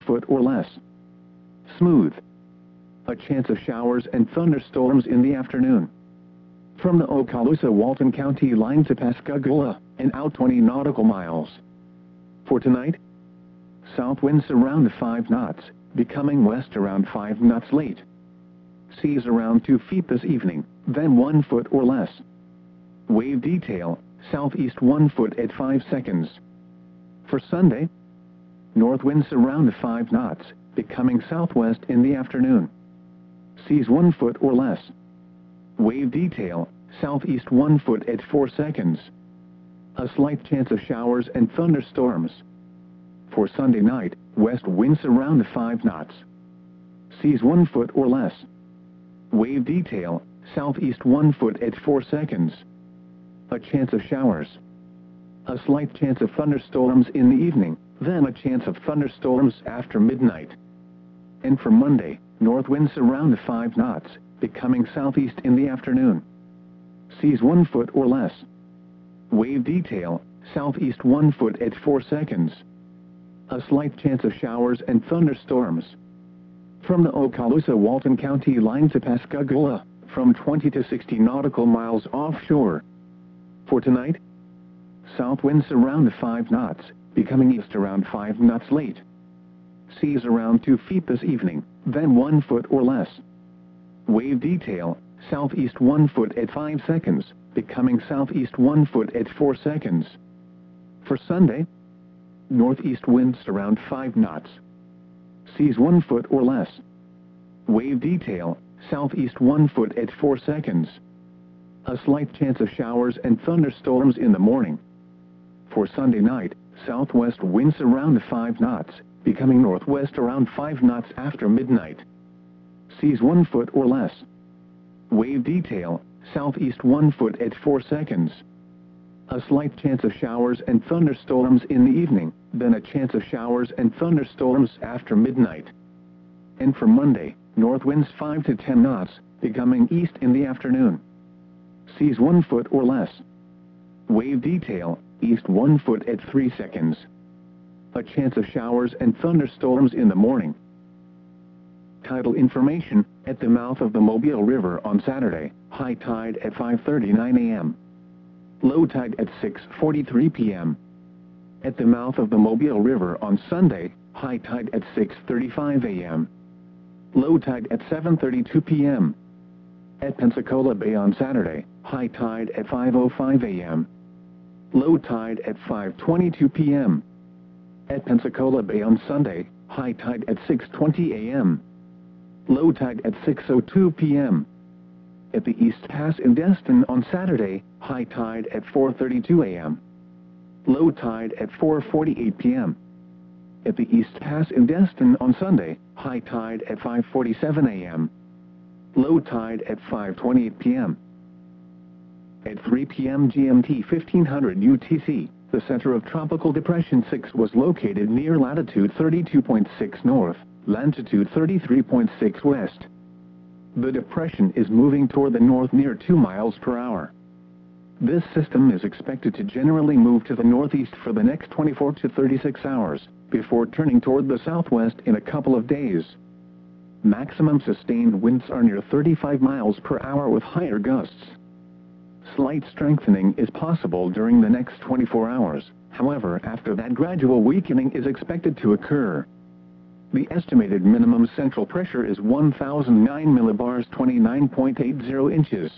foot or less. Smooth. A chance of showers and thunderstorms in the afternoon. From the Okaloosa-Walton County line to Pascagoula, and out 20 nautical miles. For tonight, south winds around 5 knots, becoming west around 5 knots late. Seas around 2 feet this evening, then 1 foot or less. Wave detail, southeast 1 foot at 5 seconds. For Sunday, north winds around 5 knots, becoming southwest in the afternoon. Seas 1 foot or less. Wave detail, southeast 1 foot at 4 seconds. A slight chance of showers and thunderstorms. For Sunday night, west winds around 5 knots. Seas 1 foot or less. Wave detail, southeast 1 foot at 4 seconds. A chance of showers. A slight chance of thunderstorms in the evening, then a chance of thunderstorms after midnight. And for Monday, north winds around 5 knots, becoming southeast in the afternoon. Seas 1 foot or less. Wave detail, southeast 1 foot at 4 seconds. A slight chance of showers and thunderstorms. From the Okaloosa-Walton County line to Pascagoula, from 20 to 60 nautical miles offshore. For tonight, south winds around 5 knots, becoming east around 5 knots late. Seas around 2 feet this evening, then 1 foot or less. Wave detail, southeast 1 foot at 5 seconds, becoming southeast 1 foot at 4 seconds. For Sunday, northeast winds around 5 knots. Seas 1 foot or less. Wave detail, southeast 1 foot at 4 seconds. A slight chance of showers and thunderstorms in the morning. For Sunday night, southwest winds around 5 knots, becoming northwest around 5 knots after midnight. Seas 1 foot or less. Wave detail, southeast 1 foot at 4 seconds. A slight chance of showers and thunderstorms in the evening, then a chance of showers and thunderstorms after midnight. And for Monday, north winds 5 to 10 knots, becoming east in the afternoon. Seas 1 foot or less. Wave detail, east 1 foot at 3 seconds. A chance of showers and thunderstorms in the morning. Tidal information, at the mouth of the Mobile River on Saturday, high tide at 5:39 a.m. Low tide at 6:43 p.m. At the mouth of the Mobile River on Sunday, high tide at 6:35 a.m. Low tide at 7:32 p.m. At Pensacola Bay on Saturday, high tide at 5:05 a.m. Low tide at 5:22 p.m. At Pensacola Bay on Sunday, high tide at 6:20 a.m. Low tide at 6:02 p.m. At the East Pass in Destin on Saturday, high tide at 4:32 a.m. Low tide at 4:48 p.m. At the East Pass in Destin on Sunday, high tide at 5:47 a.m. Low tide at 5:28 p.m. At 3 p.m. GMT 1500 UTC, the center of Tropical Depression 6 was located near latitude 32.6 north, longitude 33.6 west. The depression is moving toward the north near 2 miles per hour. This system is expected to generally move to the northeast for the next 24 to 36 hours, before turning toward the southwest in a couple of days. Maximum sustained winds are near 35 miles per hour with higher gusts. Slight strengthening is possible during the next 24 hours, however, after that gradual weakening is expected to occur. The estimated minimum central pressure is 1,009 millibars 29.80 inches.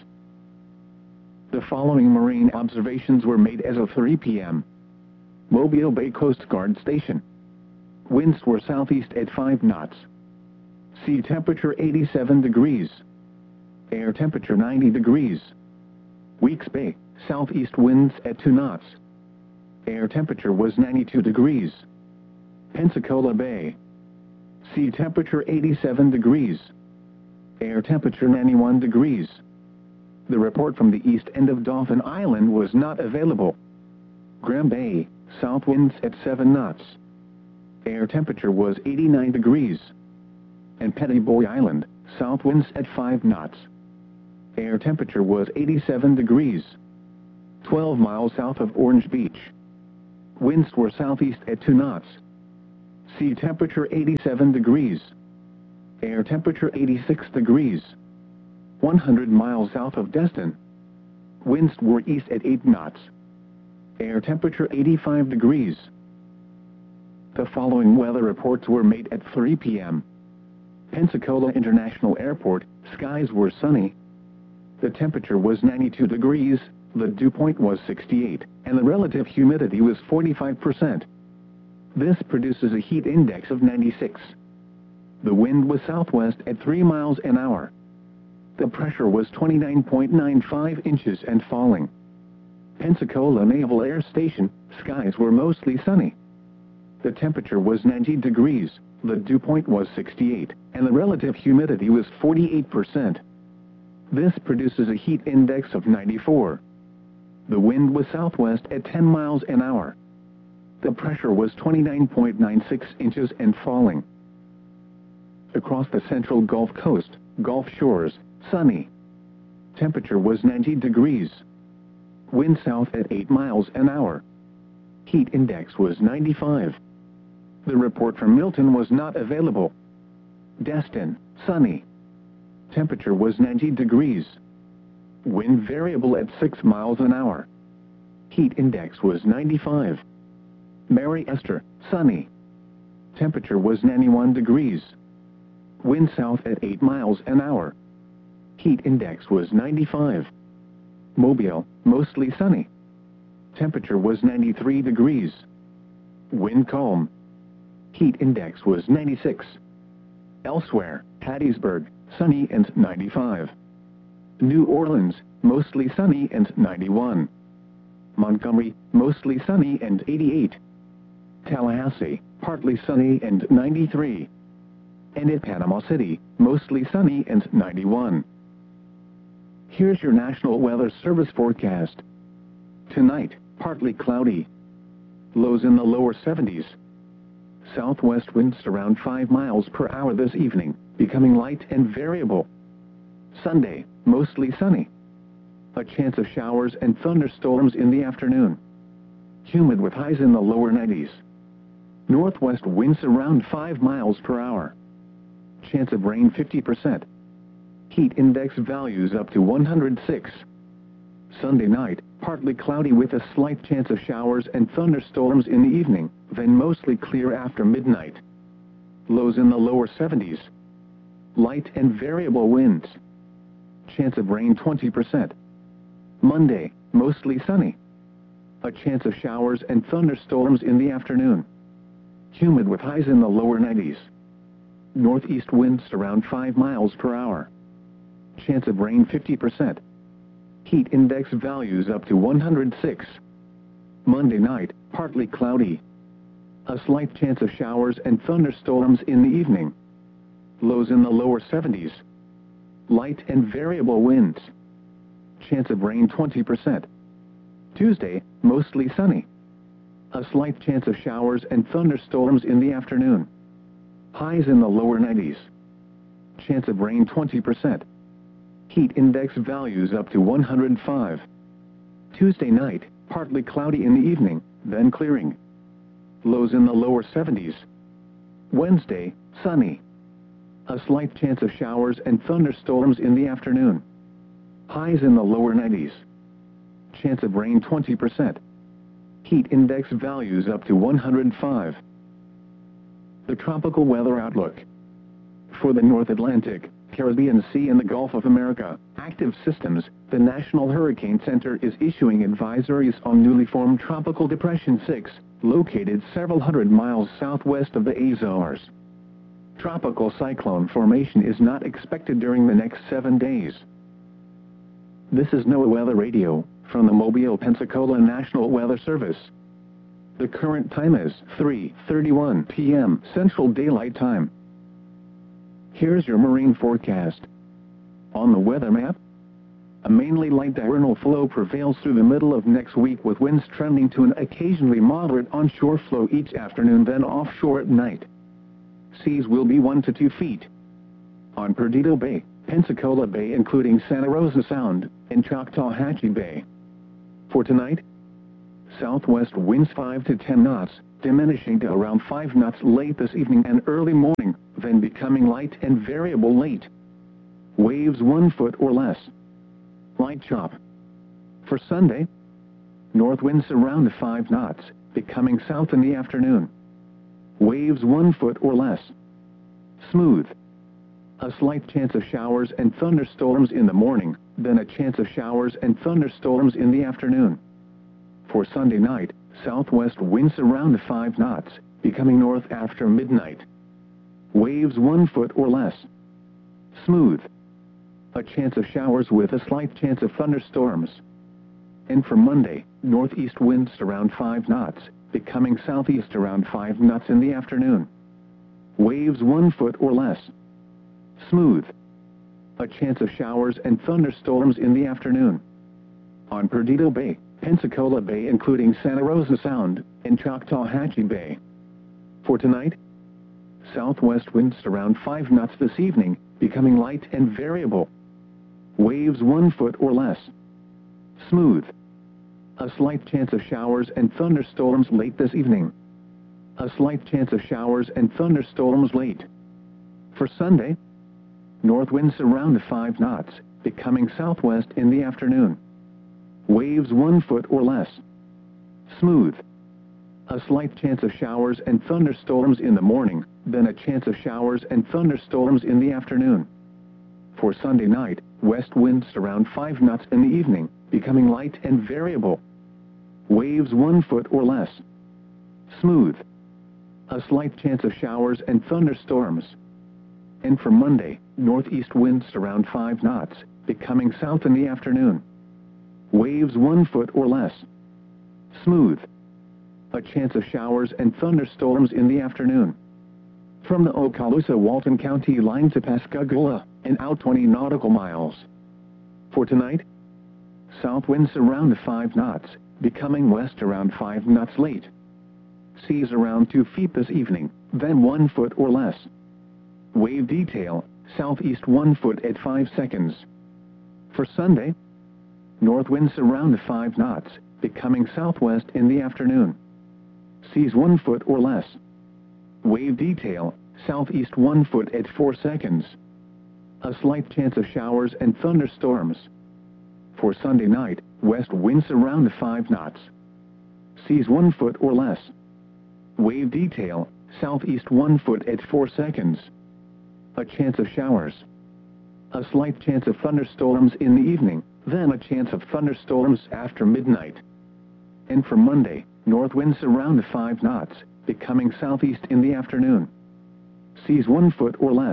The following marine observations were made as of 3 p.m. Mobile Bay Coast Guard Station. Winds were southeast at 5 knots. Sea temperature 87 degrees. Air temperature 90 degrees. Weeks Bay, southeast winds at 2 knots. Air temperature was 92 degrees. Pensacola Bay. Sea temperature 87 degrees. Air temperature 91 degrees. The report from the east end of Dauphin Island was not available. Graham Bay, south winds at 7 knots. Air temperature was 89 degrees. And Pettiboy Island, south winds at 5 knots. Air temperature was 87 degrees. 12 miles south of Orange Beach. Winds were southeast at 2 knots. Sea temperature 87 degrees. Air temperature 86 degrees. 100 miles south of Destin. Winds were east at 8 knots. Air temperature 85 degrees. The following weather reports were made at 3 p.m. Pensacola International Airport, skies were sunny. The temperature was 92 degrees, the dew point was 68, and the relative humidity was 45%. This produces a heat index of 96. The wind was southwest at 3 miles an hour. The pressure was 29.95 inches and falling. Pensacola Naval Air Station, skies were mostly sunny. The temperature was 90 degrees, the dew point was 68, and the relative humidity was 48%. This produces a heat index of 94. The wind was southwest at 10 miles an hour. The pressure was 29.96 inches and falling. Across the central Gulf Coast, Gulf Shores, sunny. Temperature was 90 degrees. Wind south at 8 miles an hour. Heat index was 95. The report from Milton was not available. Destin, sunny. Temperature was 90 degrees. Wind variable at 6 miles an hour. Heat index was 95. Mary Esther, sunny. Temperature was 91 degrees. Wind south at 8 miles an hour. Heat index was 95. Mobile, mostly sunny. Temperature was 93 degrees. Wind calm. Heat index was 96. Elsewhere, Hattiesburg, sunny and 95. New Orleans, mostly sunny and 91. Montgomery, mostly sunny and 88. Tallahassee, partly sunny and 93. And at Panama City, mostly sunny and 91. Here's your National Weather Service forecast. Tonight, partly cloudy. Lows in the lower 70s. Southwest winds around 5 miles per hour this evening, becoming light and variable. Sunday, mostly sunny. A chance of showers and thunderstorms in the afternoon. Humid with highs in the lower 90s. Northwest winds around 5 miles per hour. Chance of rain 50%. Heat index values up to 106. Sunday night, partly cloudy with a slight chance of showers and thunderstorms in the evening, then mostly clear after midnight. Lows in the lower 70s. Light and variable winds. Chance of rain 20%. Monday, mostly sunny. A chance of showers and thunderstorms in the afternoon. Humid with highs in the lower 90s. Northeast winds around 5 miles per hour. Chance of rain 50%. Heat index values up to 106. Monday night, partly cloudy. A slight chance of showers and thunderstorms in the evening. Lows in the lower 70s. Light and variable winds. Chance of rain 20%. Tuesday, mostly sunny. A slight chance of showers and thunderstorms in the afternoon. Highs in the lower 90s. Chance of rain 20%. Heat index values up to 105. Tuesday night, partly cloudy in the evening, then clearing. Lows in the lower 70s. Wednesday, sunny. A slight chance of showers and thunderstorms in the afternoon. Highs in the lower 90s. Chance of rain 20%. Heat index values up to 105. The tropical weather outlook. For the North Atlantic, Caribbean Sea and the Gulf of America, active systems, the National Hurricane Center is issuing advisories on newly formed Tropical Depression 6, located several hundred miles southwest of the Azores. Tropical cyclone formation is not expected during the next 7 days. This is NOAA Weather Radio, from the Mobile, Pensacola National Weather Service. The current time is 3:31 p.m. Central Daylight Time. Here's your marine forecast. On the weather map, a mainly light diurnal flow prevails through the middle of next week with winds trending to an occasionally moderate onshore flow each afternoon, then offshore at night. Seas will be 1 to 2 feet. On Perdido Bay, Pensacola Bay including Santa Rosa Sound, and Choctawhatchee Bay. For tonight, southwest winds 5 to 10 knots, diminishing to around 5 knots late this evening and early morning, then becoming light and variable late. Waves 1 foot or less. Light chop. For Sunday, north winds around 5 knots, becoming south in the afternoon. Waves 1 foot or less. Smooth. A slight chance of showers and thunderstorms in the morning, then a chance of showers and thunderstorms in the afternoon. For Sunday night, southwest winds around 5 knots, becoming north after midnight. Waves 1 foot or less. Smooth. A chance of showers with a slight chance of thunderstorms. And for Monday, northeast winds around 5 knots, becoming southeast around 5 knots in the afternoon. Waves 1 foot or less. Smooth. A chance of showers and thunderstorms in the afternoon. On Perdido Bay, Pensacola Bay including Santa Rosa Sound, and Choctawhatchee Bay. For tonight, southwest winds around 5 knots this evening, becoming light and variable. Waves 1 foot or less. Smooth. A slight chance of showers and thunderstorms late this evening. A slight chance of showers and thunderstorms late. For Sunday, north winds around 5 knots, becoming southwest in the afternoon. Waves 1 foot or less. Smooth. A slight chance of showers and thunderstorms in the morning, then a chance of showers and thunderstorms in the afternoon. For Sunday night, west winds around 5 knots in the evening, becoming light and variable. Waves 1 foot or less. Smooth. A slight chance of showers and thunderstorms. And for Monday, northeast winds around 5 knots, becoming south in the afternoon. Waves 1 foot or less. Smooth. A chance of showers and thunderstorms in the afternoon. From the Okaloosa-Walton County line to Pascagoula, and out 20 nautical miles. For tonight, south winds around 5 knots, becoming west around 5 knots late. Seas around 2 feet this evening, then 1 foot or less. Wave detail, southeast 1 foot at 5 seconds. For Sunday, north winds around 5 knots, becoming southwest in the afternoon. Seas 1 foot or less. Wave detail, southeast 1 foot at 4 seconds. A slight chance of showers and thunderstorms. For Sunday night, west winds around 5 knots. Seas 1 foot or less. Wave detail, southeast 1 foot at 4 seconds. A chance of showers. A slight chance of thunderstorms in the evening, then a chance of thunderstorms after midnight. And for Monday, north winds around 5 knots, becoming southeast in the afternoon. Seas 1 foot or less.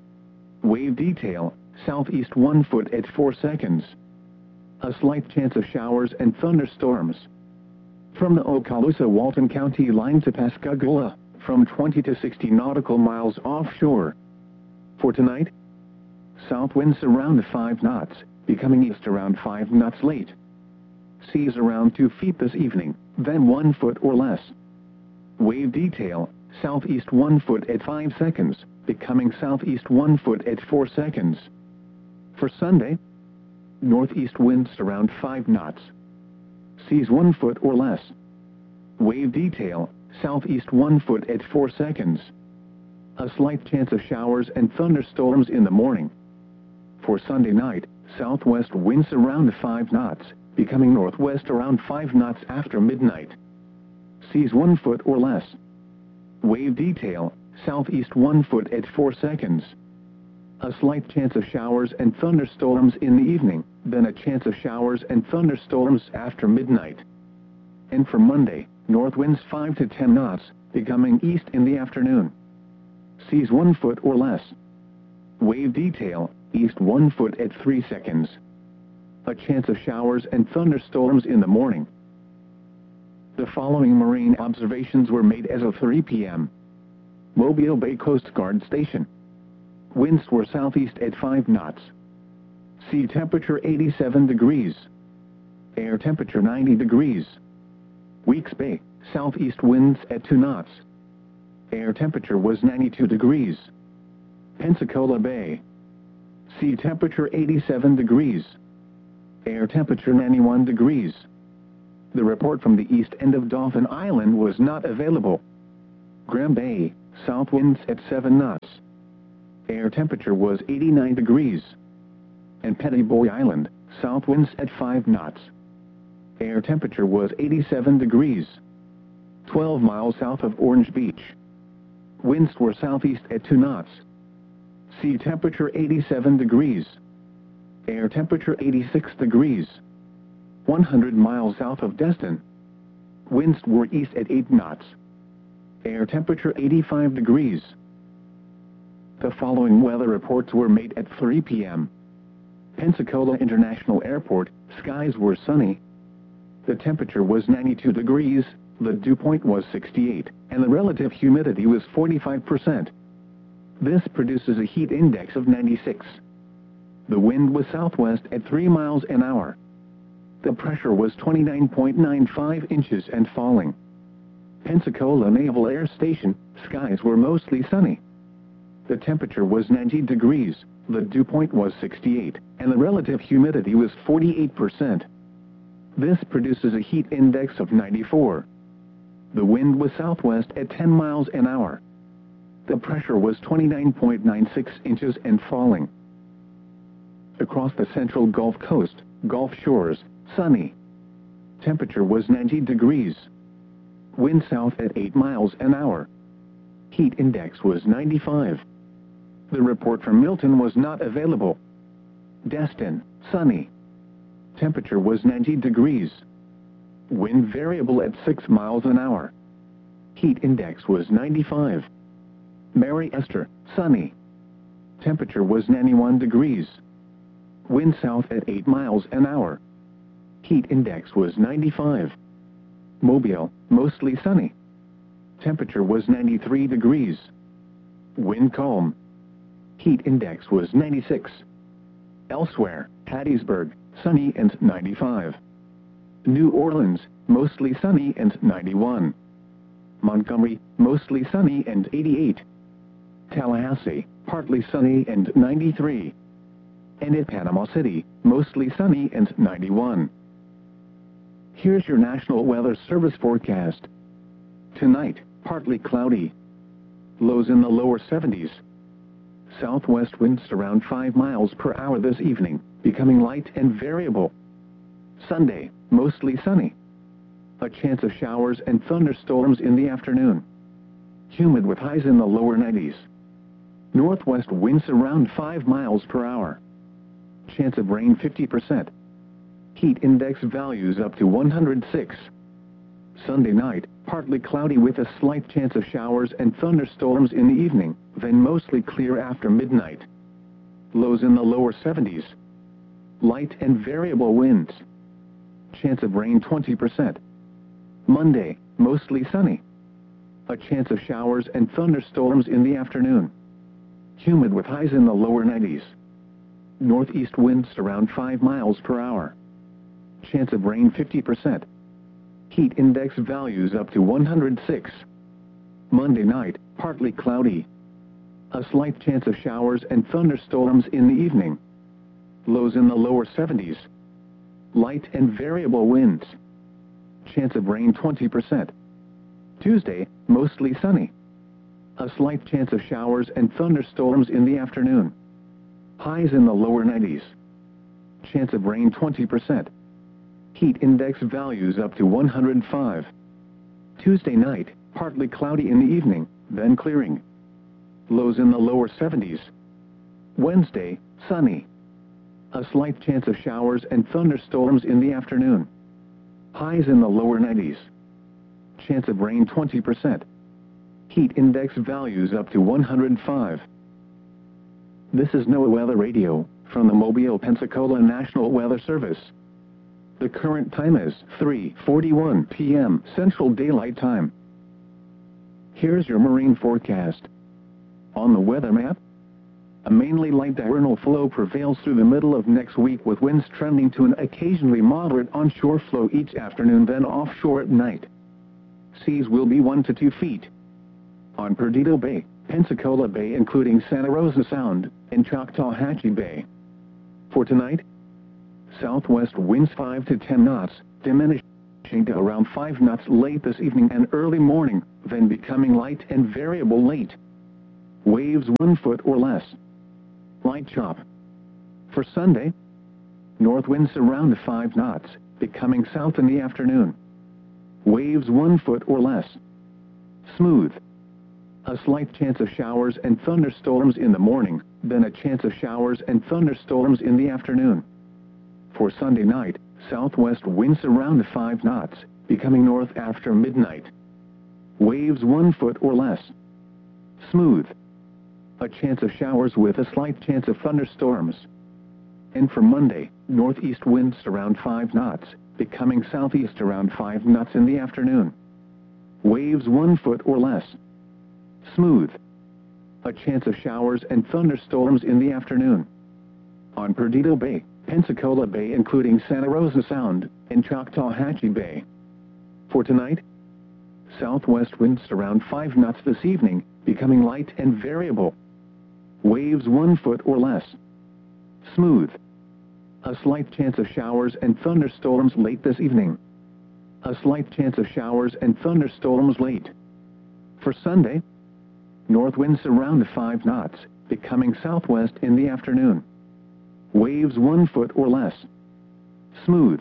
Wave detail, southeast 1 foot at 4 seconds. A slight chance of showers and thunderstorms. From the Okaloosa-Walton County line to Pascagoula, from 20 to 60 nautical miles offshore. For tonight, south winds around 5 knots, becoming east around 5 knots late. Seas around 2 feet this evening, then 1 foot or less. Wave detail, southeast 1 foot at 5 seconds, becoming southeast 1 foot at 4 seconds. For Sunday, northeast winds around 5 knots. Seas 1 foot or less. Wave detail, southeast 1 foot at 4 seconds. A slight chance of showers and thunderstorms in the morning. For Sunday night, southwest winds around 5 knots, becoming northwest around 5 knots after midnight. Seas 1 foot or less. Wave detail, southeast 1 foot at 4 seconds. A slight chance of showers and thunderstorms in the evening, then a chance of showers and thunderstorms after midnight. And for Monday, north winds 5 to 10 knots, becoming east in the afternoon. Seas 1 foot or less. Wave detail, east 1 foot at 3 seconds. A chance of showers and thunderstorms in the morning. The following marine observations were made as of 3 p.m. Mobile Bay Coast Guard Station. Winds were southeast at 5 knots. Sea temperature 87 degrees. Air temperature 90 degrees. Weeks Bay, southeast winds at 2 knots. Air temperature was 92 degrees. Pensacola Bay. Sea temperature 87 degrees. Air temperature 91 degrees. The report from the east end of Dauphin Island was not available. Graham Bay, south winds at 7 knots. Air temperature was 89 degrees. And Petty Boy Island, south winds at 5 knots. Air temperature was 87 degrees. 12 miles south of Orange Beach. Winds were southeast at 2 knots. Sea temperature 87 degrees. Air temperature 86 degrees. 100 miles south of Destin. Winds were east at 8 knots. Air temperature 85 degrees. The following weather reports were made at 3 p.m. Pensacola International Airport, skies were sunny. The temperature was 92 degrees, the dew point was 68, and the relative humidity was 45%. This produces a heat index of 96. The wind was southwest at 3 miles an hour. The pressure was 29.95 inches and falling. Pensacola Naval Air Station, skies were mostly sunny. The temperature was 90 degrees, the dew point was 68, and the relative humidity was 48%. This produces a heat index of 94. The wind was southwest at 10 miles an hour. The pressure was 29.96 inches and falling. Across the central Gulf Coast, Gulf Shores, sunny. Temperature was 90 degrees. Wind south at 8 miles an hour. Heat index was 95. The report from Milton was not available. Destin, sunny. Temperature was 90 degrees. Wind variable at 6 miles an hour. Heat index was 95. Mary Esther, sunny. Temperature was 91 degrees. Wind south at 8 miles an hour. Heat index was 95. Mobile, mostly sunny. Temperature was 93 degrees. Wind calm. Heat index was 96. Elsewhere, Hattiesburg, sunny and 95. New Orleans, mostly sunny and 91. Montgomery, mostly sunny and 88. Tallahassee, partly sunny and 93. And at Panama City, mostly sunny and 91. Here's your National Weather Service forecast. Tonight, partly cloudy. Lows in the lower 70s. Southwest winds around 5 miles per hour this evening, becoming light and variable. Sunday, mostly sunny. A chance of showers and thunderstorms in the afternoon. Humid with highs in the lower 90s. Northwest winds around 5 miles per hour. Chance of rain 50%. Heat index values up to 106. Sunday night, partly cloudy with a slight chance of showers and thunderstorms in the evening, then mostly clear after midnight. Lows in the lower 70s. Light and variable winds. Chance of rain 20%. Monday, mostly sunny. A chance of showers and thunderstorms in the afternoon. Humid with highs in the lower 90s. Northeast winds around 5 miles per hour. Chance of rain 50%. Heat index values up to 106. Monday night, partly cloudy. A slight chance of showers and thunderstorms in the evening. Lows in the lower 70s. Light and variable winds. Chance of rain 20%. Tuesday, mostly sunny. A slight chance of showers and thunderstorms in the afternoon. Highs in the lower 90s. Chance of rain 20%. Heat index values up to 105. Tuesday night, partly cloudy in the evening, then clearing. Lows in the lower 70s. Wednesday, sunny. A slight chance of showers and thunderstorms in the afternoon. Highs in the lower 90s. Chance of rain 20%. Heat index values up to 105. This is NOAA Weather Radio, from the Mobile, Pensacola National Weather Service. The current time is 3:41 p.m. Central Daylight Time. Here's your marine forecast. On the weather map, a mainly light diurnal flow prevails through the middle of next week with winds trending to an occasionally moderate onshore flow each afternoon, then offshore at night. Seas will be 1 to 2 feet. On Perdido Bay, Pensacola Bay including Santa Rosa Sound, and Choctawhatchee Bay. For tonight, southwest winds 5 to 10 knots, diminished to around 5 knots late this evening and early morning, then becoming light and variable late. Waves 1 foot or less. Light chop. For Sunday, north winds around 5 knots, becoming south in the afternoon. Waves 1 foot or less. Smooth. A slight chance of showers and thunderstorms in the morning, then a chance of showers and thunderstorms in the afternoon. For Sunday night, southwest winds around 5 knots, becoming north after midnight. Waves 1 foot or less. Smooth. A chance of showers with a slight chance of thunderstorms. And for Monday, northeast winds around 5 knots, becoming southeast around 5 knots in the afternoon. Waves 1 foot or less. Smooth. A chance of showers and thunderstorms in the afternoon. On Perdido Bay, Pensacola Bay including Santa Rosa Sound, and Choctawhatchee Bay. For tonight, southwest winds around 5 knots this evening, becoming light and variable. Waves 1 foot or less. Smooth. A slight chance of showers and thunderstorms late this evening. A slight chance of showers and thunderstorms late. For Sunday, north winds around 5 knots, becoming southwest in the afternoon. Waves 1 foot or less. Smooth.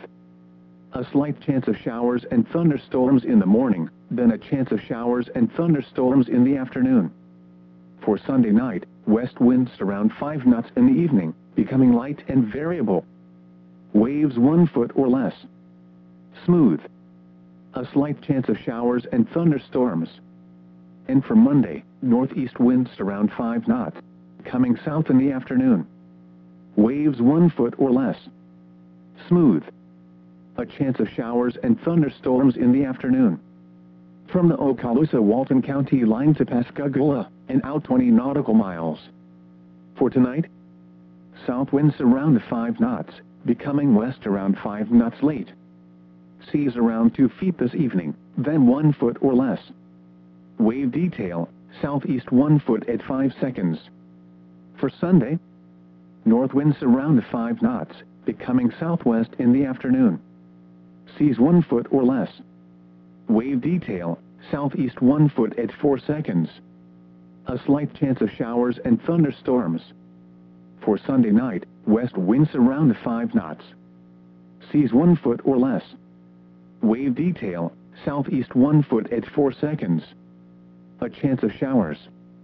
A slight chance of showers and thunderstorms in the morning, then a chance of showers and thunderstorms in the afternoon. For Sunday night, west winds around 5 knots in the evening, becoming light and variable. Waves 1 foot or less. Smooth. A slight chance of showers and thunderstorms. And for Monday, northeast winds around 5 knots, coming south in the afternoon. Waves 1 foot or less. Smooth. A chance of showers and thunderstorms in the afternoon. From the Okaloosa-Walton County line to Pascagoula, and out 20 nautical miles. For tonight, south winds around 5 knots, becoming west around 5 knots late. Seas around 2 feet this evening, then 1 foot or less. Wave detail, southeast 1 foot at 5 seconds. For Sunday, north winds around 5 knots, becoming southwest in the afternoon. Seas 1 foot or less. Wave detail, southeast 1 foot at 4 seconds. A slight chance of showers and thunderstorms. For Sunday night, west winds around 5 knots. Seas 1 foot or less. Wave detail, southeast 1 foot at 4 seconds. A chance of showers.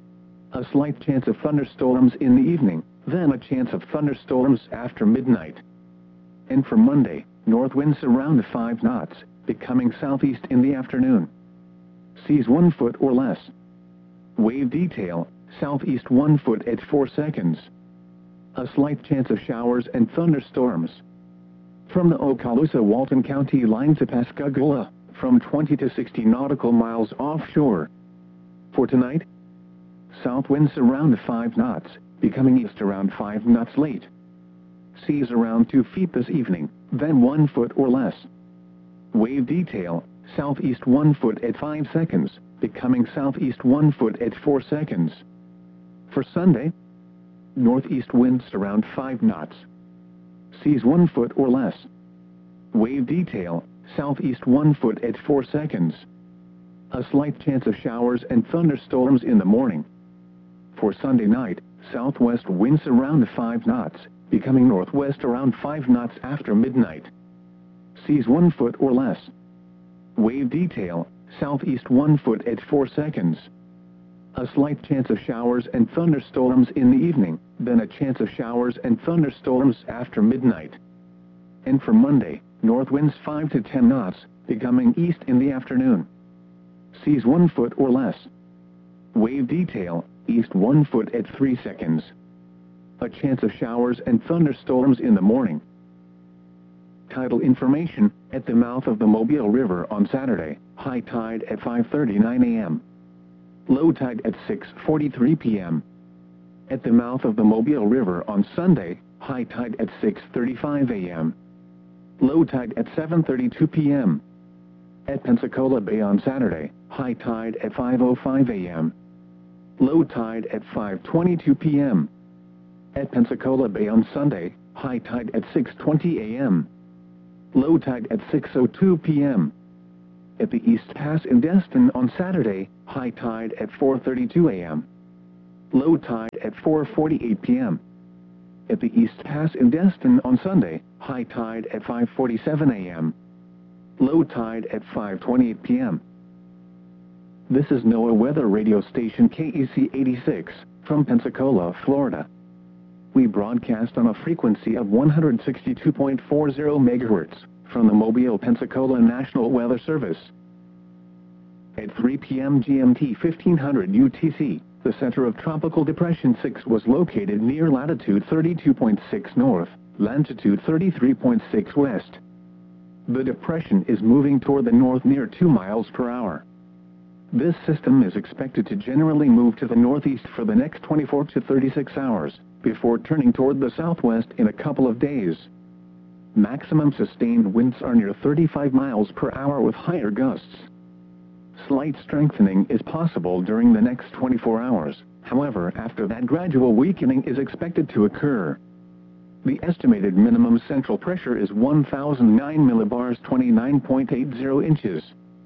A slight chance of thunderstorms in the evening, then a chance of thunderstorms after midnight. And for Monday, north winds around 5 knots, becoming southeast in the afternoon. Seas 1 foot or less. Wave detail, southeast 1 foot at 4 seconds. A slight chance of showers and thunderstorms. From the Okaloosa-Walton County line to Pascagoula, from 20 to 60 nautical miles offshore. For tonight, south winds around 5 knots, becoming east around 5 knots late. Seas around 2 feet this evening, then 1 foot or less. Wave detail, southeast 1 foot at 5 seconds, becoming southeast 1 foot at 4 seconds. For Sunday, northeast winds around 5 knots. Seas 1 foot or less. Wave detail, southeast 1 foot at 4 seconds. A slight chance of showers and thunderstorms in the morning. For Sunday night, southwest winds around 5 knots, becoming northwest around 5 knots after midnight. Seas 1 foot or less. Wave detail, southeast 1 foot at 4 seconds. A slight chance of showers and thunderstorms in the evening, then a chance of showers and thunderstorms after midnight. And for Monday, north winds 5 to 10 knots, becoming east in the afternoon. Seas 1 foot or less. Wave detail, east 1 foot at 3 seconds. A chance of showers and thunderstorms in the morning. Tidal information, at the mouth of the Mobile River on Saturday, high tide at 5:39 a.m. Low tide at 6:43 p.m. At the mouth of the Mobile River on Sunday, high tide at 6:35 a.m. Low tide at 7:32 p.m. At Pensacola Bay on Saturday, high tide at 5:05 a.m. Low tide at 5:22 p.m. At Pensacola Bay on Sunday, high tide at 6:20 a.m. Low tide at 6:02 p.m. At the East Pass in Destin on Saturday, high tide at 4:32 a.m. Low tide at 4:48 p.m. At the East Pass in Destin on Sunday, high tide at 5:47 a.m. Low tide at 5:28 p.m. This is NOAA weather radio station KEC 86, from Pensacola, Florida. We broadcast on a frequency of 162.40 MHz, from the Mobile, Pensacola National Weather Service. At 3 p.m. GMT 1500 UTC, the center of Tropical Depression 6 was located near latitude 32.6 north, longitude 33.6 west. The depression is moving toward the north near 2 miles per hour. This system is expected to generally move to the northeast for the next 24 to 36 hours, before turning toward the southwest in a couple of days. Maximum sustained winds are near 35 miles per hour with higher gusts. Slight strengthening is possible during the next 24 hours, however, after that gradual weakening is expected to occur. The estimated minimum central pressure is 1,009 millibars 29.80 inches.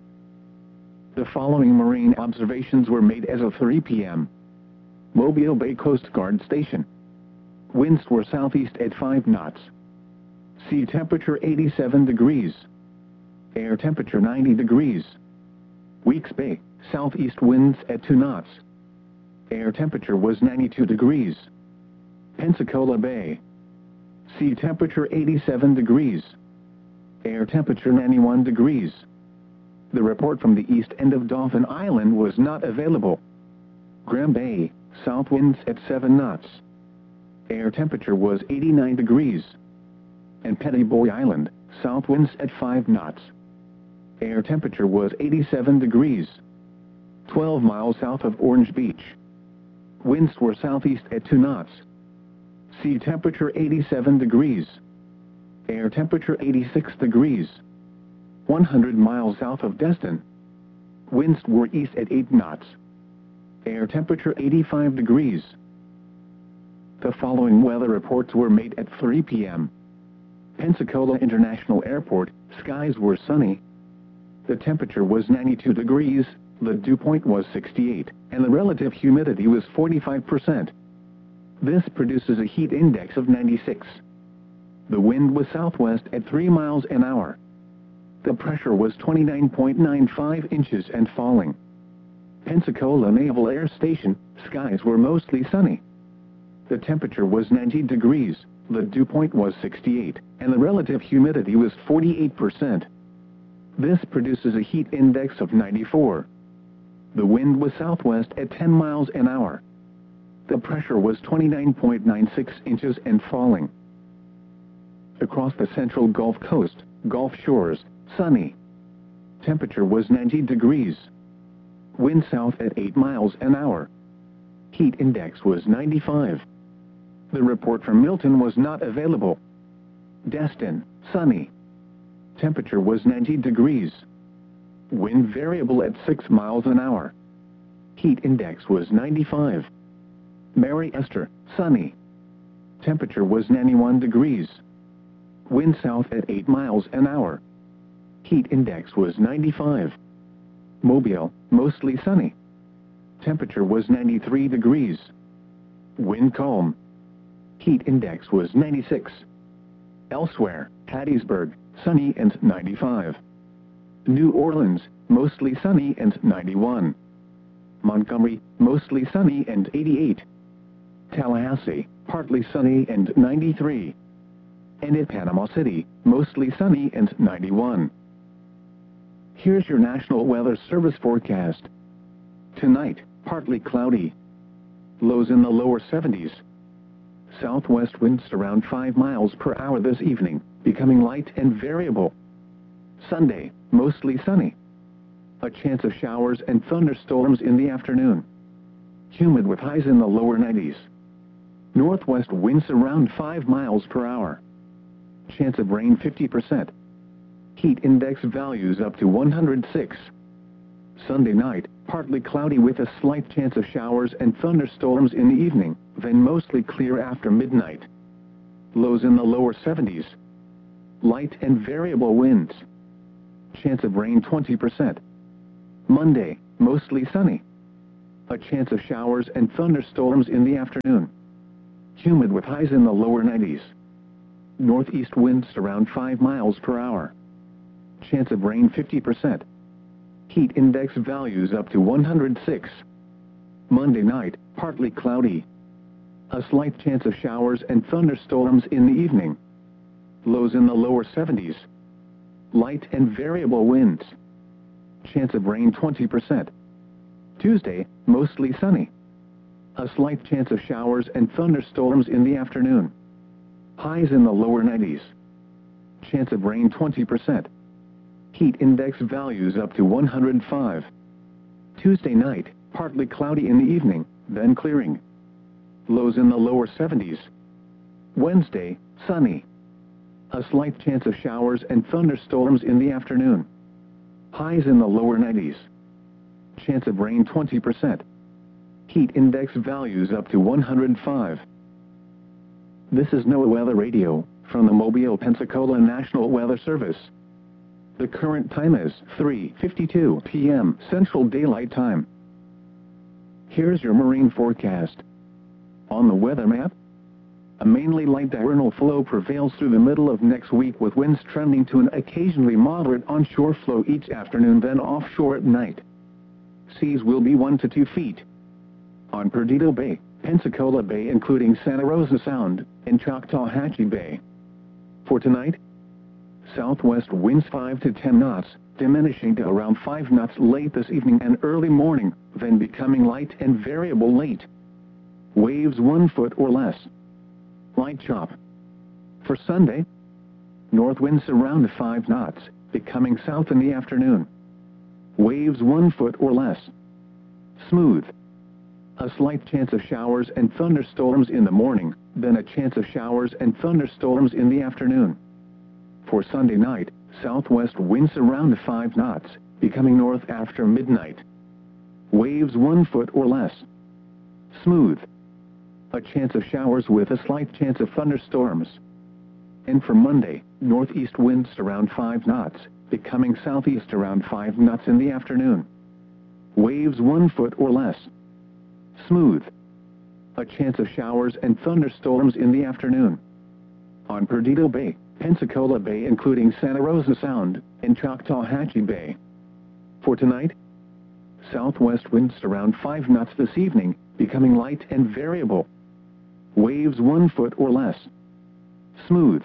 The following marine observations were made as of 3 p.m. Mobile Bay Coast Guard Station. Winds were southeast at 5 knots. Sea temperature 87 degrees. Air temperature 90 degrees. Weeks Bay, southeast winds at 2 knots. Air temperature was 92 degrees. Pensacola Bay. Sea temperature 87 degrees. Air temperature 91 degrees. The report from the east end of Dauphin Island was not available. Graham Bay, south winds at 7 knots. Air temperature was 89 degrees. And Pettiboy Island, south winds at 5 knots. Air temperature was 87 degrees. 12 miles south of Orange Beach. Winds were southeast at 2 knots. Sea temperature 87 degrees. Air temperature 86 degrees. 100 miles south of Destin. Winds were east at 8 knots. Air temperature 85 degrees. The following weather reports were made at 3 p.m. Pensacola International Airport, skies were sunny. The temperature was 92 degrees, the dew point was 68, and the relative humidity was 45%. This produces a heat index of 96. The wind was southwest at 3 miles an hour. The pressure was 29.95 inches and falling. Pensacola Naval Air Station, skies were mostly sunny. The temperature was 90 degrees, the dew point was 68, and the relative humidity was 48%. This produces a heat index of 94. The wind was southwest at 10 miles an hour. The pressure was 29.96 inches and falling. Across the central Gulf Coast, Gulf Shores, sunny. Temperature was 90 degrees. Wind south at 8 miles an hour. Heat index was 95. The report from Milton was not available. Destin, sunny. Temperature was 90 degrees. Wind variable at 6 miles an hour. Heat index was 95. Mary Esther, sunny. Temperature was 91 degrees. Wind south at 8 miles an hour. Heat index was 95. Mobile, mostly sunny. Temperature was 93 degrees. Wind calm. Heat index was 96. Elsewhere, Hattiesburg, sunny and 95. New Orleans, mostly sunny and 91. Montgomery, mostly sunny and 88. Tallahassee, partly sunny and 93. And at Panama City, mostly sunny and 91. Here's your National Weather Service forecast. Tonight, partly cloudy. Lows in the lower 70s. Southwest winds around 5 miles per hour this evening, becoming light and variable. Sunday, mostly sunny. A chance of showers and thunderstorms in the afternoon. Humid with highs in the lower 90s. Northwest winds around 5 miles per hour. Chance of rain 50%. Heat index values up to 106. Sunday night, partly cloudy with a slight chance of showers and thunderstorms in the evening, then mostly clear after midnight. Lows in the lower 70s. light and variable winds. Chance of rain 20%. Monday, mostly sunny. A chance of showers and thunderstorms in the afternoon. Humid with highs in the lower 90s. Northeast winds around 5 miles per hour. Chance of rain 50%. Heat index values up to 106. Monday night, partly cloudy. A slight chance of showers and thunderstorms in the evening. Lows in the lower 70s. Light and variable winds. Chance of rain 20%. Tuesday, mostly sunny. A slight chance of showers and thunderstorms in the afternoon. Highs in the lower 90s. Chance of rain 20%. Heat index values up to 105. Tuesday night, partly cloudy in the evening, then clearing. Lows in the lower 70s. Wednesday, sunny. A slight chance of showers and thunderstorms in the afternoon. Highs in the lower 90s. Chance of rain 20%. Heat index values up to 105. This is NOAA Weather Radio, from the Mobile, Pensacola National Weather Service. The current time is 3:52 p.m. Central Daylight Time. Here's your marine forecast. On the weather map, a mainly light diurnal flow prevails through the middle of next week with winds trending to an occasionally moderate onshore flow each afternoon, then offshore at night. Seas will be 1 to 2 feet. On Perdido Bay, Pensacola Bay including Santa Rosa Sound, and Choctawhatchee Bay. For tonight, southwest winds 5 to 10 knots, diminishing to around 5 knots late this evening and early morning, then becoming light and variable late. Waves 1 foot or less. Light chop. For Sunday, north winds around 5 knots, becoming south in the afternoon. Waves 1 foot or less. Smooth. A slight chance of showers and thunderstorms in the morning, then a chance of showers and thunderstorms in the afternoon. For Sunday night, southwest winds around 5 knots, becoming north after midnight. Waves 1 foot or less. Smooth. A chance of showers with a slight chance of thunderstorms. And for Monday, northeast winds around 5 knots, becoming southeast around 5 knots in the afternoon. Waves 1 foot or less. Smooth. A chance of showers and thunderstorms in the afternoon. On Perdido Bay, Pensacola Bay including Santa Rosa Sound, and Choctawhatchee Bay. For tonight, southwest winds around 5 knots this evening, becoming light and variable. Waves 1 foot or less. Smooth.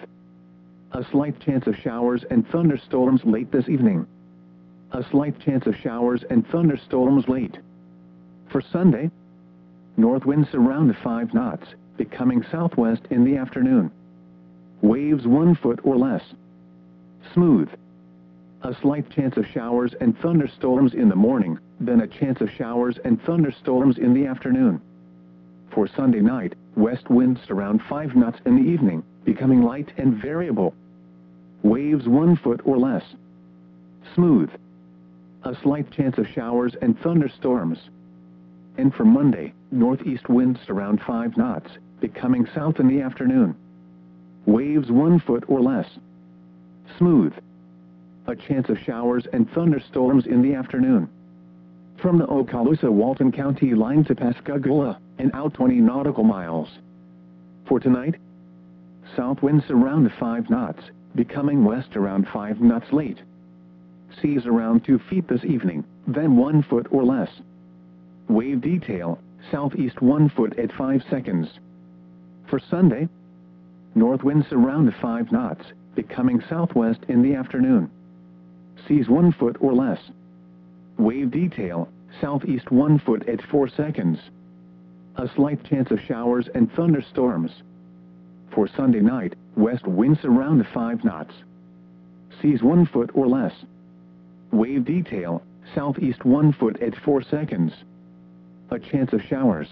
A slight chance of showers and thunderstorms late this evening. A slight chance of showers and thunderstorms late. For Sunday, north winds around 5 knots, becoming southwest in the afternoon. Waves 1 foot or less. Smooth. A slight chance of showers and thunderstorms in the morning, then a chance of showers and thunderstorms in the afternoon. For Sunday night, west winds around 5 knots in the evening, becoming light and variable. Waves 1 foot or less. Smooth. A slight chance of showers and thunderstorms. And for Monday, northeast winds around 5 knots, becoming south in the afternoon. Waves 1 foot or less. Smooth. A chance of showers and thunderstorms in the afternoon. From the Okaloosa-Walton County line to Pascagoula, and out 20 nautical miles. For tonight, south winds around 5 knots, becoming west around 5 knots late. Seas around 2 feet this evening, then 1 foot or less. Wave detail, southeast 1 foot at 5 seconds. For Sunday, north winds around 5 knots, becoming southwest in the afternoon. Seas 1 foot or less. Wave detail, southeast 1 foot at 4 seconds. A slight chance of showers and thunderstorms. For Sunday night, west winds around 5 knots. Seas 1 foot or less. Wave detail, southeast 1 foot at 4 seconds. A chance of showers.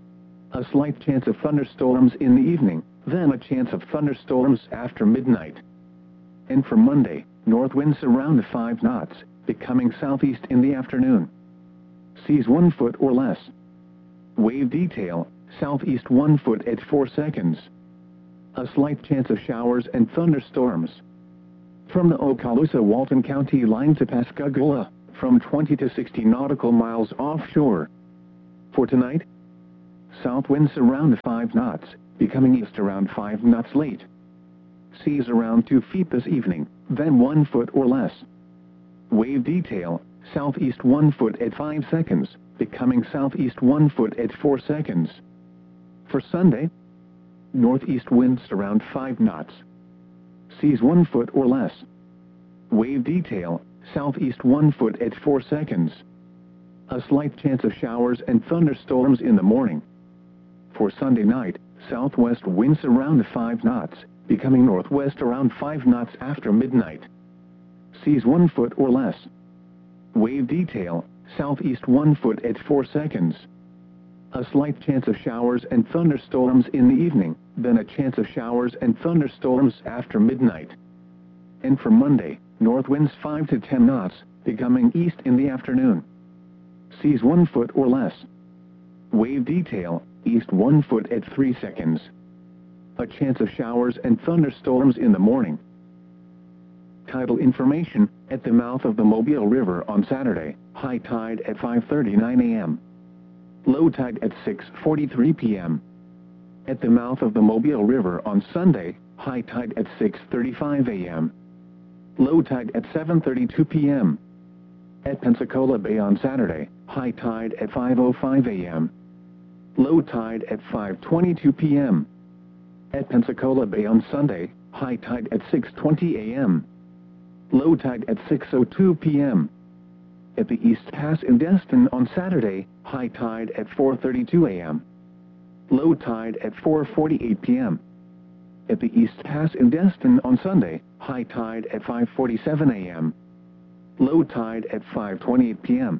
A slight chance of thunderstorms in the evening, then a chance of thunderstorms after midnight. And for Monday, north winds around 5 knots, becoming southeast in the afternoon. Seas 1 foot or less. Wave detail, southeast 1 foot at 4 seconds. A slight chance of showers and thunderstorms. From the Okaloosa-Walton County line to Pascagoula, from 20 to 60 nautical miles offshore. For tonight, south winds around 5 knots, becoming east around 5 knots late. Seas around 2 feet this evening, then 1 foot or less. Wave detail, southeast 1 foot at 5 seconds, becoming southeast 1 foot at 4 seconds. For Sunday, northeast winds around 5 knots. Seas 1 foot or less. Wave detail, southeast 1 foot at 4 seconds. A slight chance of showers and thunderstorms in the morning. For Sunday night, southwest winds around 5 knots, becoming northwest around 5 knots after midnight. Seas 1 foot or less. Wave detail, southeast 1 foot at 4 seconds. A slight chance of showers and thunderstorms in the evening, then a chance of showers and thunderstorms after midnight. And for Monday, north winds 5 to 10 knots, becoming east in the afternoon. Seas 1 foot or less. Wave detail, east 1 foot at 3 seconds. A chance of showers and thunderstorms in the morning. Tidal information, at the mouth of the Mobile River on Saturday, high tide at 5:39 a.m. Low tide at 6:43 p.m. At the mouth of the Mobile River on Sunday, high tide at 6:35 a.m. Low tide at 7:32 p.m. At Pensacola Bay on Saturday, high tide at 5:05 a.m. Low tide at 5:22 p.m. At Pensacola Bay on Sunday, high tide at 6:20 a.m. Low tide at 6:02 p.m. At the East Pass in Destin on Saturday, high tide at 4:32 a.m. Low tide at 4:48 p.m. At the East Pass in Destin on Sunday, high tide at 5:47 a.m. Low tide at 5:28 p.m.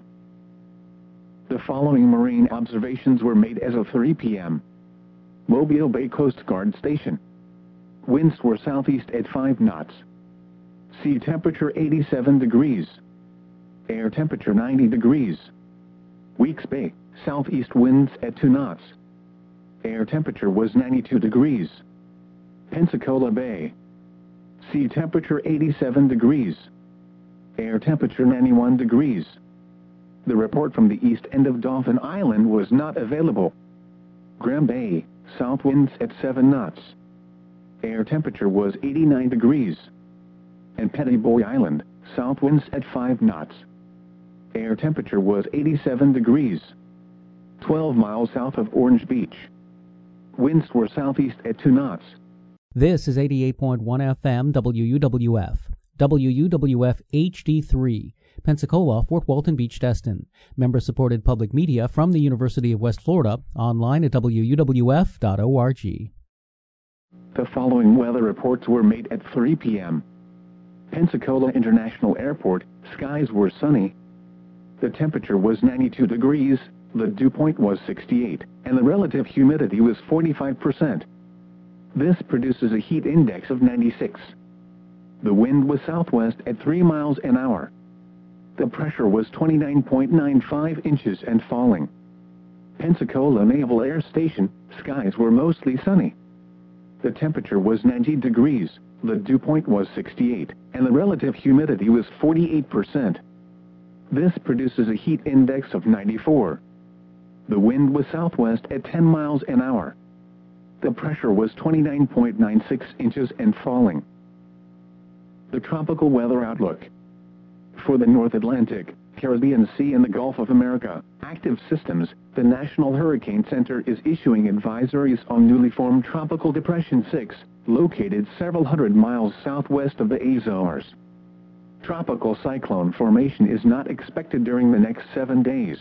The following marine observations were made as of 3 p.m. Mobile Bay Coast Guard Station. Winds were southeast at 5 knots. Sea temperature 87 degrees. Air temperature 90 degrees. Weeks Bay, southeast winds at 2 knots. Air temperature was 92 degrees. Pensacola Bay. Sea temperature 87 degrees. Air temperature 91 degrees. The report from the east end of Dauphin Island was not available. Graham Bay, south winds at 7 knots. Air temperature was 89 degrees. And Pettiboy Island, south winds at 5 knots. Air temperature was 87 degrees. 12 miles south of Orange Beach. Winds were southeast at 2 knots. This is 88.1 FM WUWF. WUWF HD3, Pensacola, Fort Walton Beach, Destin. Member-supported public media from the University of West Florida, online at wuwf.org. The following weather reports were made at 3 p.m. Pensacola International Airport, skies were sunny. The temperature was 92 degrees, the dew point was 68, and the relative humidity was 45%. This produces a heat index of 96. The wind was southwest at 3 miles an hour. The pressure was 29.95 inches and falling. Pensacola Naval Air Station, skies were mostly sunny. The temperature was 90 degrees, the dew point was 68, and the relative humidity was 48%. This produces a heat index of 94. The wind was southwest at 10 miles an hour. The pressure was 29.96 inches and falling. The tropical weather outlook. For the North Atlantic, Caribbean Sea and the Gulf of America, active systems, the National Hurricane Center is issuing advisories on newly formed Tropical Depression 6, located several hundred miles southwest of the Azores. Tropical cyclone formation is not expected during the next 7 days.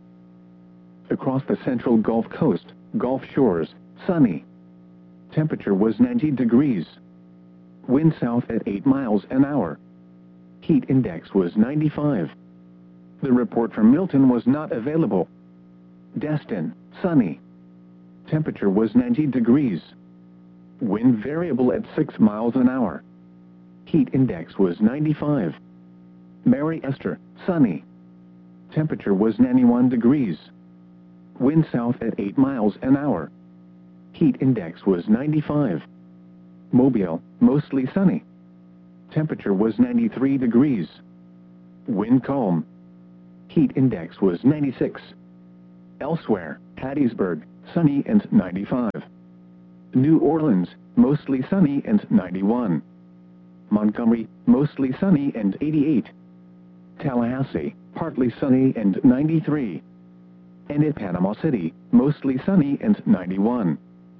Across the central Gulf Coast, Gulf shores, sunny. Temperature was 90 degrees. Wind south at 8 miles an hour. Heat index was 95. The report from Milton was not available. Destin, sunny. Temperature was 90 degrees. Wind variable at 6 miles an hour. Heat index was 95. Mary Esther, sunny. Temperature was 91 degrees. Wind south at 8 miles an hour. Heat index was 95. Mobile, mostly sunny. temperature was 93 degrees. Wind calm. Heat index was 96. Elsewhere, Hattiesburg, sunny and 95. New Orleans, mostly sunny and 91. Montgomery, mostly sunny and 88. Tallahassee, partly sunny and 93. And in Panama City, mostly sunny and 91.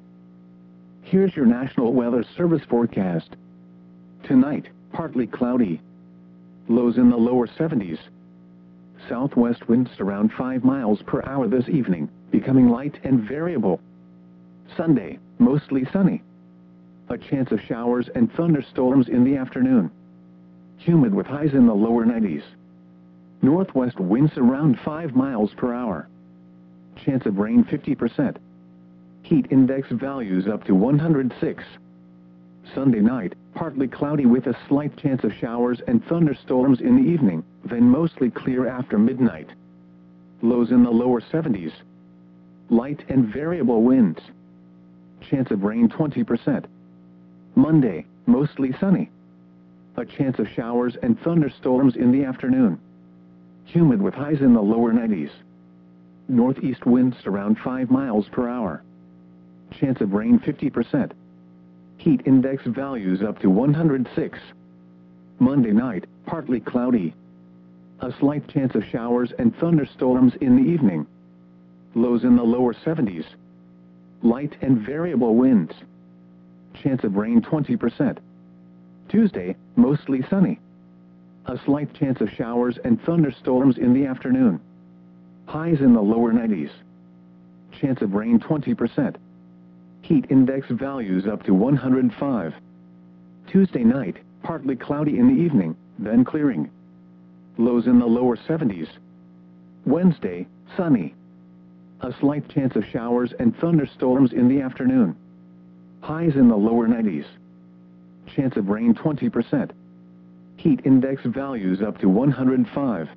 Here's your National Weather Service forecast. Tonight, partly cloudy. Lows in the lower 70s. Southwest winds around 5 miles per hour this evening, becoming light and variable. Sunday, mostly sunny. A chance of showers and thunderstorms in the afternoon. Humid with highs in the lower 90s. Northwest winds around 5 miles per hour. Chance of rain 50%. Heat index values up to 106. Sunday night, partly cloudy with a slight chance of showers and thunderstorms in the evening, then mostly clear after midnight. Lows in the lower 70s. Light and variable winds. Chance of rain 20%. Monday, mostly sunny. A chance of showers and thunderstorms in the afternoon. Humid with highs in the lower 90s. Northeast winds around 5 miles per hour. Chance of rain 50%. Heat index values up to 106. Monday night, partly cloudy. A slight chance of showers and thunderstorms in the evening. Lows in the lower 70s. Light and variable winds. Chance of rain 20%. Tuesday, mostly sunny. A slight chance of showers and thunderstorms in the afternoon. Highs in the lower 90s. Chance of rain 20%. Heat index values up to 105. Tuesday night, partly cloudy in the evening, then clearing. Lows in the lower 70s. Wednesday, sunny. A slight chance of showers and thunderstorms in the afternoon. Highs in the lower 90s. Chance of rain 20%. Heat index values up to 105.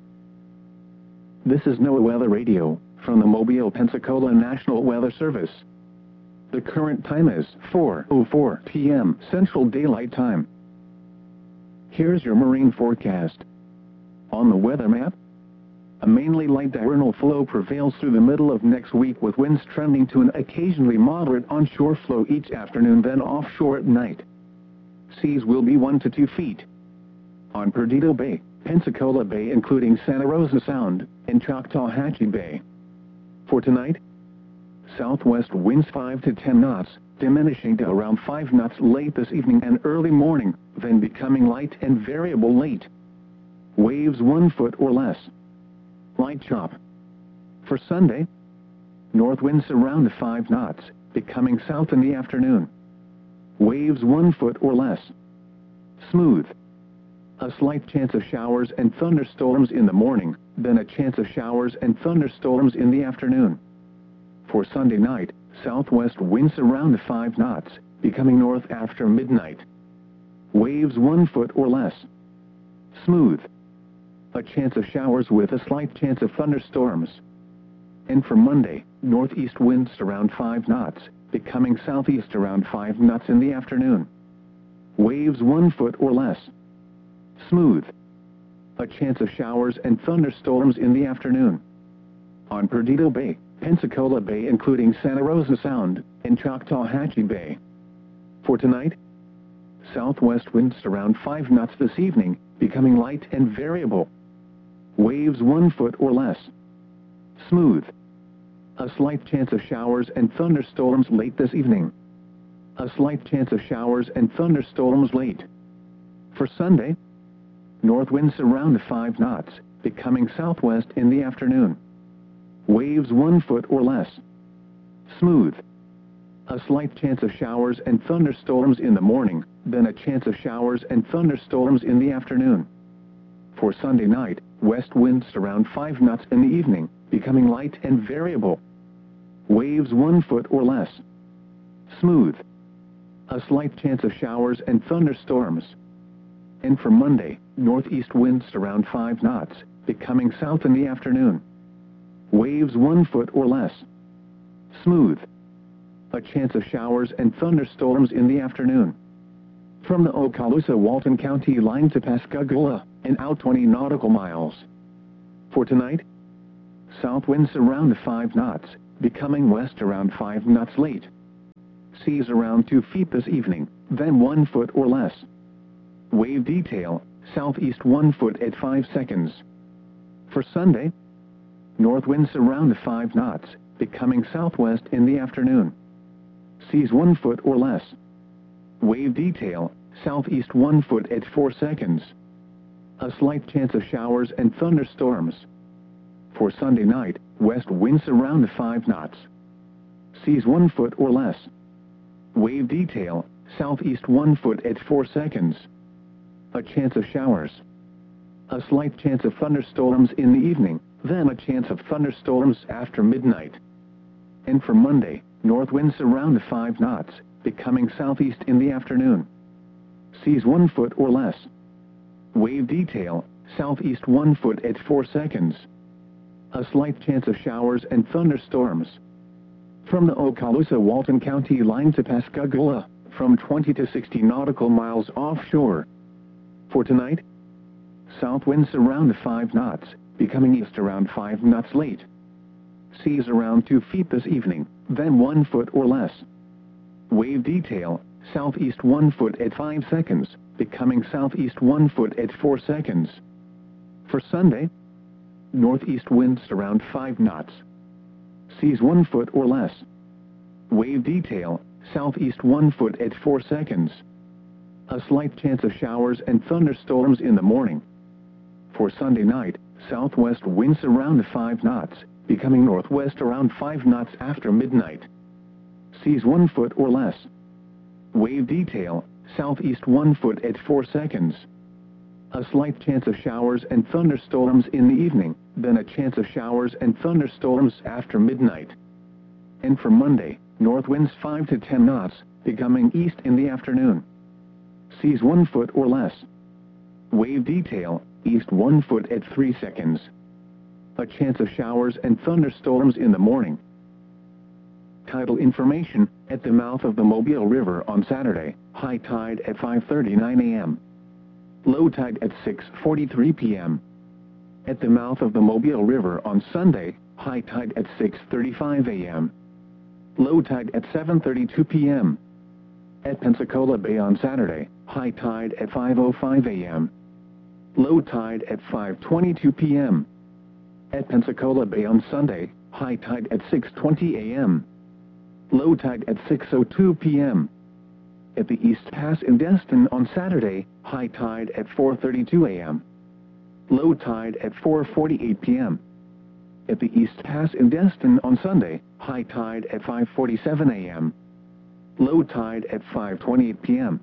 This is NOAA Weather Radio, from the Mobile, Pensacola National Weather Service. The current time is 4:04 p.m. Central Daylight Time. Here's your marine forecast. On the weather map, a mainly light diurnal flow prevails through the middle of next week with winds trending to an occasionally moderate onshore flow each afternoon, then offshore at night. Seas will be 1 to 2 feet. On Perdido Bay, Pensacola Bay including Santa Rosa Sound, and Choctawhatchee Bay. For tonight, southwest winds 5 to 10 knots, diminishing to around 5 knots late this evening and early morning, then becoming light and variable late. Waves 1 foot or less. Light chop. For Sunday, north winds around 5 knots, becoming south in the afternoon. Waves 1 foot or less. Smooth. A slight chance of showers and thunderstorms in the morning, then a chance of showers and thunderstorms in the afternoon. For Sunday night, southwest winds around 5 knots, becoming north after midnight. Waves 1 foot or less. Smooth. A chance of showers with a slight chance of thunderstorms. And for Monday, northeast winds around 5 knots, becoming southeast around 5 knots in the afternoon. Waves 1 foot or less. Smooth. A chance of showers and thunderstorms in the afternoon. On Perdido Bay, Pensacola Bay including Santa Rosa Sound, and Choctawhatchee Bay. For tonight, southwest winds around 5 knots this evening, becoming light and variable. Waves 1 foot or less. Smooth. A slight chance of showers and thunderstorms late this evening. A slight chance of showers and thunderstorms late. For Sunday, north winds around 5 knots, becoming southwest in the afternoon. Waves 1 foot or less. Smooth. A slight chance of showers and thunderstorms in the morning, then a chance of showers and thunderstorms in the afternoon. For Sunday night, west winds around 5 knots in the evening, becoming light and variable. Waves 1 foot or less. Smooth. A slight chance of showers and thunderstorms. And for Monday, northeast winds around 5 knots, becoming south in the afternoon. Waves 1 foot or less. Smooth. A chance of showers and thunderstorms in the afternoon. From the Okaloosa-Walton County line to Pascagoula, and out 20 nautical miles. For tonight, south winds around 5 knots, becoming west around 5 knots late. Seas around 2 feet this evening, then 1 foot or less. Wave detail, southeast 1 foot at 5 seconds. For Sunday, north winds around 5 knots, becoming southwest in the afternoon. Seas 1 foot or less. Wave detail, southeast 1 foot at 4 seconds. A slight chance of showers and thunderstorms. For Sunday night, west winds around 5 knots. Seas 1 foot or less. Wave detail, southeast 1 foot at 4 seconds. A chance of showers. A slight chance of thunderstorms in the evening, then a chance of thunderstorms after midnight. And for Monday, north winds around 5 knots, becoming southeast in the afternoon. Seas 1 foot or less. Wave detail, southeast 1 foot at 4 seconds. A slight chance of showers and thunderstorms. From the Okaloosa-Walton County line to Pascagoula, from 20 to 60 nautical miles offshore. For tonight, south winds around 5 knots, becoming east around 5 knots late. Seas around 2 feet this evening, then 1 foot or less. Wave detail, southeast 1 foot at 5 seconds, becoming southeast 1 foot at 4 seconds. For Sunday, northeast winds around 5 knots. Seas 1 foot or less. Wave detail, southeast 1 foot at 4 seconds. A slight chance of showers and thunderstorms in the morning. For Sunday night, southwest winds around 5 knots, becoming northwest around 5 knots after midnight. Seas 1 foot or less. Wave detail, southeast 1 foot at 4 seconds. A slight chance of showers and thunderstorms in the evening, then a chance of showers and thunderstorms after midnight. And for Monday, north winds 5 to 10 knots, becoming east in the afternoon. Seas 1 foot or less. Wave detail, east 1 foot at 3 seconds. A chance of showers and thunderstorms in the morning. Tidal information, at the mouth of the Mobile River on Saturday, high tide at 5:39 a.m. Low tide at 6:43 p.m. At the mouth of the Mobile River on Sunday, high tide at 6:35 a.m. Low tide at 7:32 p.m. At Pensacola Bay on Saturday, high tide at 5:05 a.m. Low tide at 5:22 p.m. At Pensacola Bay on Sunday, high tide at 6:20 a.m. Low tide at 6:02 p.m. At the East Pass in Destin on Saturday, high tide at 4:32 a.m. Low tide at 4:48 p.m. At the East Pass in Destin on Sunday, high tide at 5:47 a.m. Low tide at 5:28 p.m.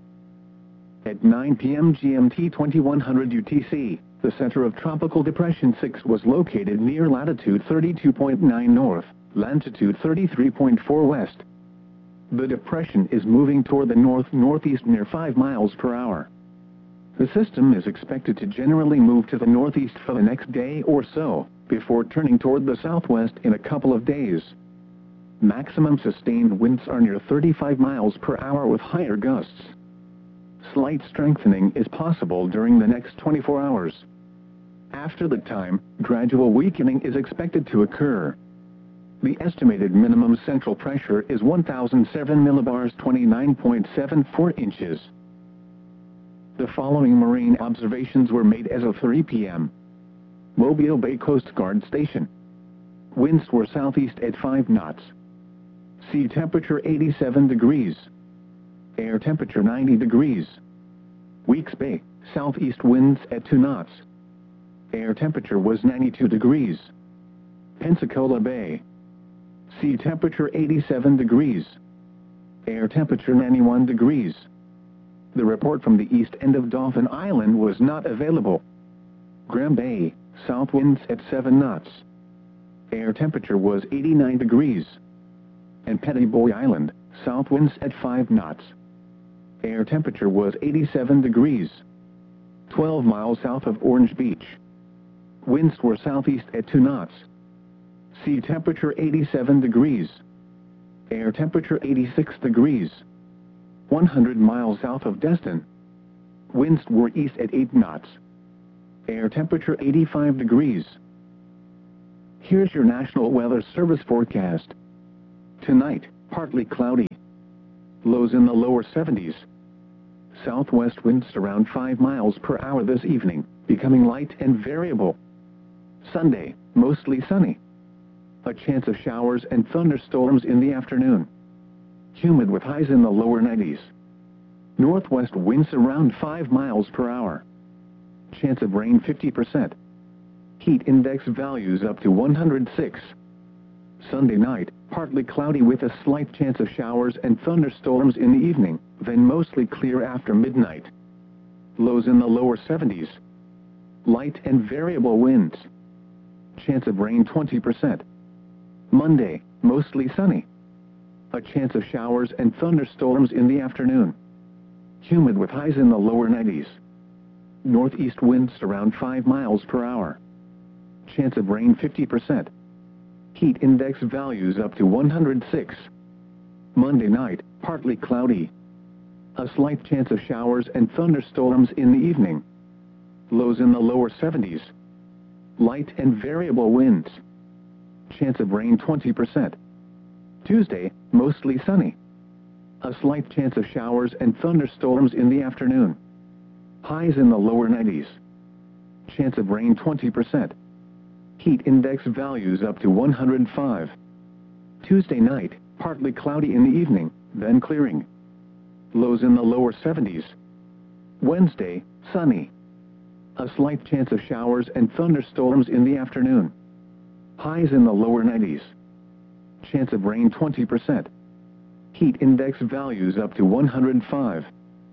At 9 p.m. GMT 2100 UTC, the center of Tropical Depression 6 was located near latitude 32.9 north, longitude 33.4 west. The depression is moving toward the north-northeast near 5 miles per hour. The system is expected to generally move to the northeast for the next day or so, before turning toward the southwest in a couple of days. Maximum sustained winds are near 35 miles per hour with higher gusts. Slight strengthening is possible during the next 24 hours. After that time, gradual weakening is expected to occur. The estimated minimum central pressure is 1,007 millibars 29.74 inches. The following marine observations were made as of 3 p.m. Mobile Bay Coast Guard Station. Winds were southeast at 5 knots. Sea temperature 87 degrees. Air temperature 90 degrees. Weeks Bay, southeast winds at 2 knots. Air temperature was 92 degrees. Pensacola Bay. Sea temperature 87 degrees. Air temperature 91 degrees. The report from the east end of Dauphin Island was not available. Graham Bay, south winds at 7 knots. Air temperature was 89 degrees. And Pettiboy Island, south winds at 5 knots. Air temperature was 87 degrees. 12 miles south of Orange Beach. Winds were southeast at 2 knots. Sea temperature 87 degrees. Air temperature 86 degrees. 100 miles south of Destin. Winds were east at 8 knots. Air temperature 85 degrees. Here's your National Weather Service forecast. Tonight, partly cloudy. Lows in the lower 70s. Southwest winds around 5 miles per hour this evening, becoming light and variable. Sunday, mostly sunny. A chance of showers and thunderstorms in the afternoon. Humid with highs in the lower 90s. Northwest winds around 5 miles per hour. Chance of rain 50%. Heat index values up to 106. Sunday night, partly cloudy with a slight chance of showers and thunderstorms in the evening, then mostly clear after midnight. Lows in the lower 70s. Light and variable winds. Chance of rain 20%. Monday, mostly sunny. A chance of showers and thunderstorms in the afternoon. Humid with highs in the lower 90s. Northeast winds around 5 miles per hour. Chance of rain 50%. Heat index values up to 106. Monday night, partly cloudy. A slight chance of showers and thunderstorms in the evening. Lows in the lower 70s. Light and variable winds. Chance of rain 20%. Tuesday, mostly sunny. A slight chance of showers and thunderstorms in the afternoon. Highs in the lower 90s. Chance of rain 20%. Heat index values up to 105. Tuesday night, partly cloudy in the evening, then clearing. Lows in the lower 70s. Wednesday, sunny. A slight chance of showers and thunderstorms in the afternoon. Highs in the lower 90s. Chance of rain 20%. Heat index values up to 105.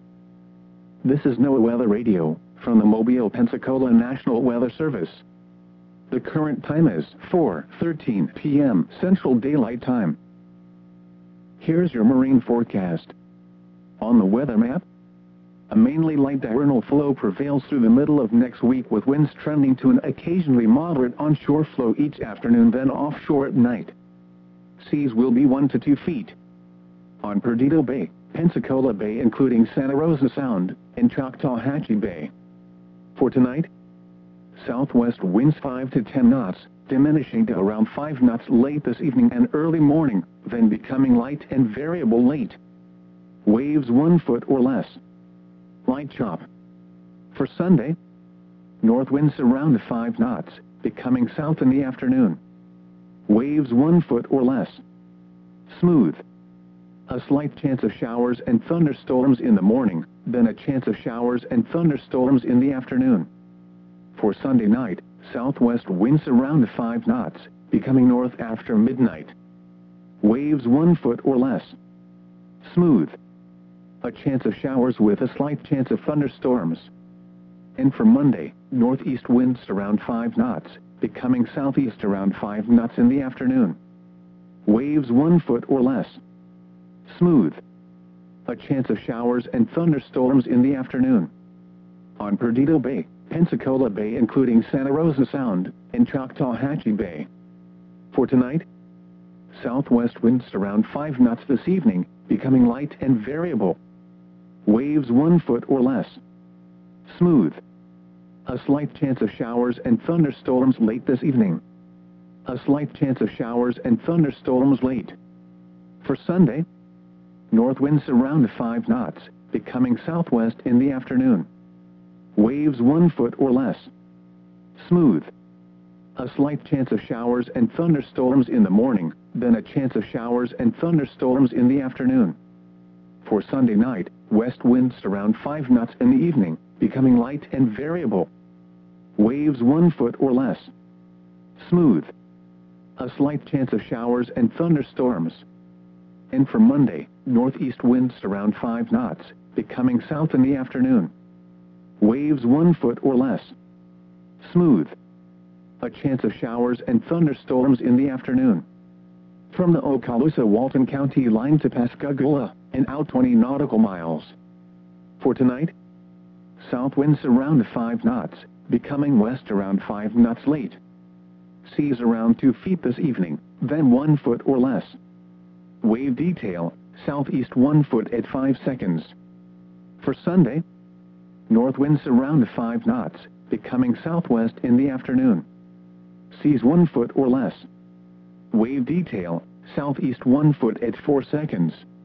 This is NOAA Weather Radio, from the Mobile, Pensacola National Weather Service. The current time is 4:13 p.m. Central Daylight Time. Here's your marine forecast. On the weather map, a mainly light diurnal flow prevails through the middle of next week with winds trending to an occasionally moderate onshore flow each afternoon, then offshore at night. Seas will be 1 to 2 feet. On Perdido Bay, Pensacola Bay including Santa Rosa Sound, and Choctawhatchee Bay. For tonight, southwest winds 5 to 10 knots, diminishing to around 5 knots late this evening and early morning, then becoming light and variable late. Waves 1 foot or less. Light chop. For Sunday, north winds around 5 knots, becoming south in the afternoon. Waves 1 foot or less. Smooth. A slight chance of showers and thunderstorms in the morning, then a chance of showers and thunderstorms in the afternoon. For Sunday night, southwest winds around 5 knots, becoming north after midnight. Waves 1 foot or less. Smooth. A chance of showers with a slight chance of thunderstorms. And for Monday, northeast winds around 5 knots, becoming southeast around 5 knots in the afternoon. Waves 1 foot or less. Smooth. A chance of showers and thunderstorms in the afternoon. On Perdido Bay, Pensacola Bay including Santa Rosa Sound, and Choctawhatchee Bay. For tonight, southwest winds around 5 knots this evening, becoming light and variable. Waves 1 foot or less. Smooth. A slight chance of showers and thunderstorms late this evening. A slight chance of showers and thunderstorms late. For Sunday, north winds around 5 knots, becoming southwest in the afternoon. Waves 1 foot or less. Smooth. A slight chance of showers and thunderstorms in the morning, then a chance of showers and thunderstorms in the afternoon. For Sunday night, west winds around 5 knots in the evening, becoming light and variable. Waves 1 foot or less. Smooth. A slight chance of showers and thunderstorms. And for Monday, northeast winds around 5 knots, becoming south in the afternoon. Waves 1 foot or less. Smooth. A chance of showers and thunderstorms in the afternoon. From the Okaloosa-Walton County line to Pascagoula, and out 20 nautical miles. For tonight, south winds around 5 knots, becoming west around 5 knots late. Seas around 2 feet this evening, then 1 foot or less. Wave detail, southeast 1 foot at 5 seconds. For Sunday, north winds around 5 knots, becoming southwest in the afternoon. Seas 1 foot or less. Wave detail, southeast 1 foot at 4 seconds.